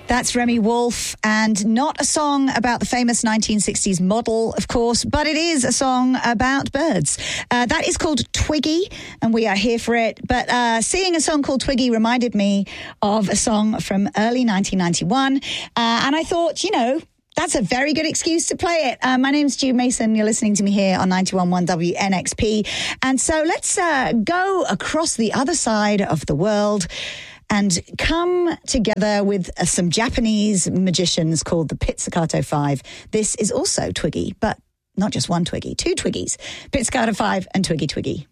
That's Remy Wolf, and not a song about the famous 1960s model, of course, but it is a song about birds. That is called Twiggy, and we are here for it. But seeing a song called Twiggy reminded me of a song from early 1991, and I thought, that's a very good excuse to play it. My name's Stu Mason. You're listening to me here on 91.1 WNXP. And so let's go across the other side of the world and come together with some Japanese magicians called the Pizzicato Five. This is also Twiggy, but not just one Twiggy, two Twiggies. Pizzicato Five and Twiggy Twiggy.